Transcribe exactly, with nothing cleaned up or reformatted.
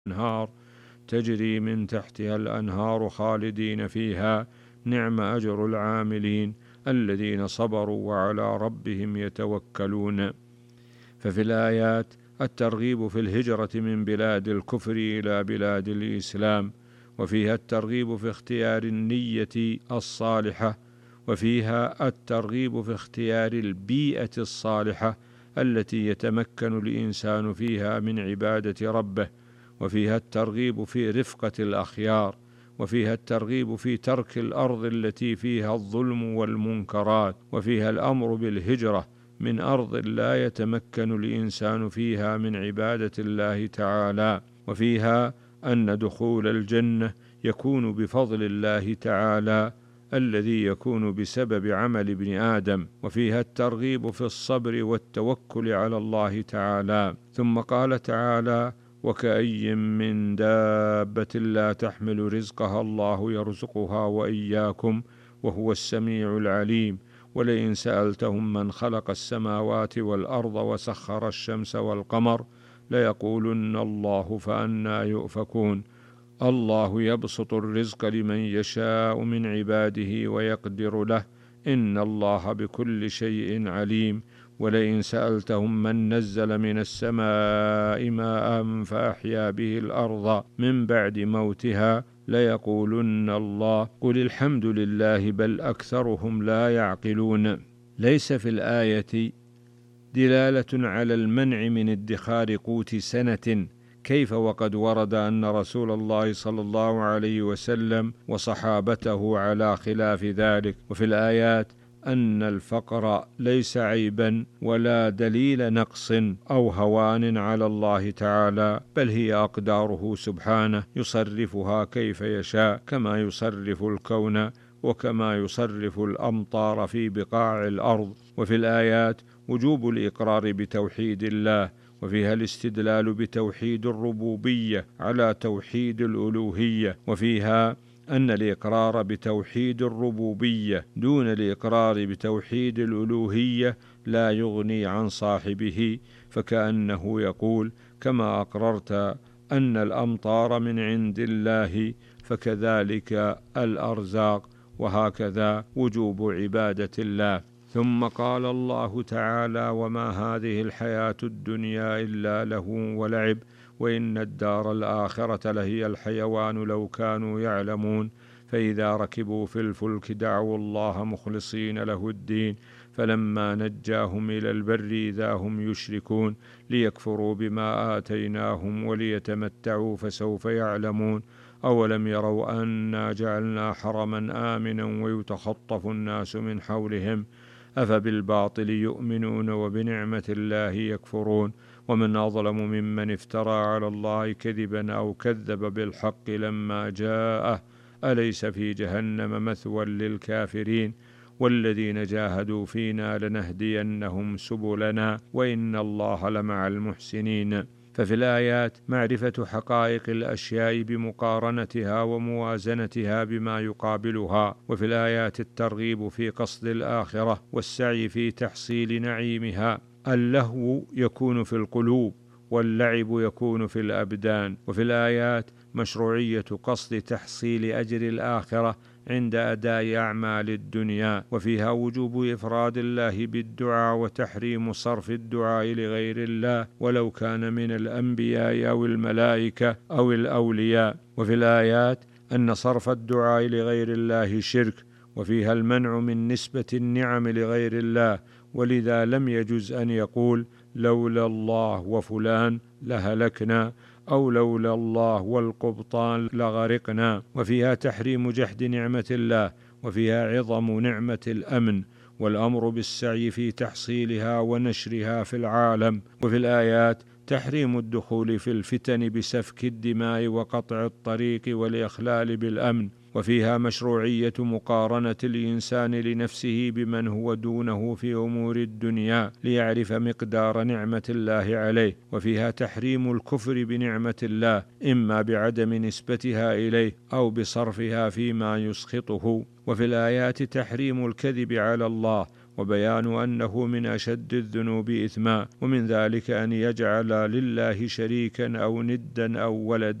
أنهار تجري من تحتها الأنهار خالدين فيها، نعم أجر العاملين الذين صبروا وعلى ربهم يتوكلون. ففي الآيات الترغيب في الهجرة من بلاد الكفر إلى بلاد الإسلام، وفيها الترغيب في اختيار النية الصالحة، وفيها الترغيب في اختيار البيئة الصالحة التي يتمكن الإنسان فيها من عبادة ربه، وفيها الترغيب في رفقة الأخيار، وفيها الترغيب في ترك الأرض التي فيها الظلم والمنكرات، وفيها الأمر بالهجرة من أرض لا يتمكن الإنسان فيها من عبادة الله تعالى، وفيها أن دخول الجنة يكون بفضل الله تعالى الذي يكون بسبب عمل ابن آدم، وفيها الترغيب في الصبر والتوكل على الله تعالى. ثم قال تعالى: وكأي من دابة لا تحمل رزقها الله يرزقها وإياكم وهو السميع العليم، ولئن سألتهم من خلق السماوات والأرض وسخر الشمس والقمر ليقولن الله فأنى يؤفكون. الله يبسط الرزق لمن يشاء من عباده ويقدر له، إن الله بكل شيء عليم. ولئن سألتهم من نزل من السماء ماء فأحيا به الأرض من بعد موتها ليقولن الله قل الحمد لله بل أكثرهم لا يعقلون. ليس في الآية دلالة على المنع من ادخار قوت سنة، كيف وقد ورد أن رسول الله صلى الله عليه وسلم وصحابته على خلاف ذلك. وفي الآيات أن الفقر ليس عيبا ولا دليل نقص أو هوان على الله تعالى، بل هي أقداره سبحانه يصرفها كيف يشاء، كما يصرف الكون وكما يصرف الأمطار في بقاع الأرض. وفي الآيات وجوب الإقرار بتوحيد الله، وفيها الاستدلال بتوحيد الربوبية على توحيد الألوهية، وفيها أن الإقرار بتوحيد الربوبية دون الإقرار بتوحيد الألوهية لا يغني عن صاحبه، فكأنه يقول: كما أقررت أن الأمطار من عند الله فكذلك الأرزاق، وهكذا وجوب عبادة الله. ثم قال الله تعالى: وما هذه الحياة الدنيا إلا لهو ولعب وإن الدار الآخرة لهي الحيوان لو كانوا يعلمون. فإذا ركبوا في الفلك دعوا الله مخلصين له الدين فلما نجاهم إلى البر إذا هم يشركون ليكفروا بما آتيناهم وليتمتعوا فسوف يعلمون. أولم يروا أنا جعلنا حرما آمنا ويتخطف الناس من حولهم أفبالباطل يؤمنون وبنعمة الله يكفرون. ومن أظلم ممن افترى على الله كذبا أو كذب بالحق لما جاءه أليس في جهنم مثوى للكافرين والذين جاهدوا فينا لنهدينهم سبلنا وإن الله لمع المحسنين. ففي الآيات معرفة حقائق الأشياء بمقارنتها وموازنتها بما يقابلها، وفي الآيات الترغيب في قصد الآخرة والسعي في تحصيل نعيمها. اللهو يكون في القلوب واللعب يكون في الأبدان. وفي الآيات مشروعية قصد تحصيل أجر الآخرة عند أداء أعمال الدنيا، وفيها وجوب إفراد الله بالدعاء وتحريم صرف الدعاء لغير الله ولو كان من الأنبياء أو الملائكة أو الأولياء. وفي الآيات أن صرف الدعاء لغير الله شرك، وفيها المنع من نسبة النعم لغير الله، ولذا لم يجز أن يقول لولا الله وفلان لهلكنا أو لولا الله والقبطان لغرقنا. وفيها تحريم جحد نعمة الله، وفيها عظم نعمة الأمن والأمر بالسعي في تحصيلها ونشرها في العالم. وفي الآيات تحريم الدخول في الفتن بسفك الدماء وقطع الطريق والإخلال بالأمن، وفيها مشروعية مقارنة الإنسان لنفسه بمن هو دونه في أمور الدنيا ليعرف مقدار نعمة الله عليه، وفيها تحريم الكفر بنعمة الله إما بعدم نسبتها إليه أو بصرفها فيما يسخطه. وفي الآيات تحريم الكذب على الله وبيان أنه من أشد الذنوب إثما، ومن ذلك أن يجعل لله شريكا أو ندا أو ولدا